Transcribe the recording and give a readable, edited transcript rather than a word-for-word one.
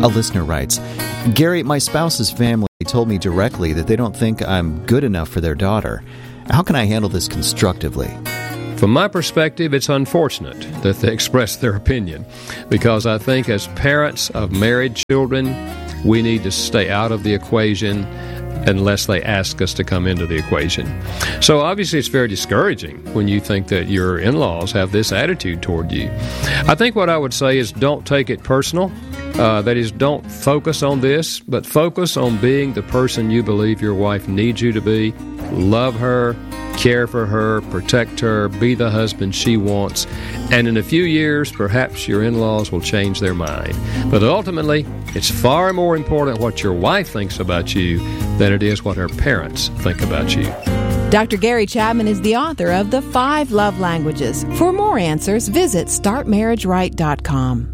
A listener writes, Gary, my spouse's family told me directly that they don't think I'm good enough for their daughter. How can I handle this constructively? From my perspective, it's unfortunate that they express their opinion, because I think as parents of married children, we need to stay out of the equation unless they ask us to come into the equation. So obviously it's very discouraging when you think that your in-laws have this attitude toward you. I think what I would say is don't take it personal. That is, don't focus on this, but focus on being the person you believe your wife needs you to be. Love her, care for her, protect her, be the husband she wants. And in a few years, perhaps your in-laws will change their mind. But ultimately, it's far more important what your wife thinks about you than it is what her parents think about you. Dr. Gary Chapman is the author of The 5 Love Languages. For more answers, visit StartMarriageRight.com.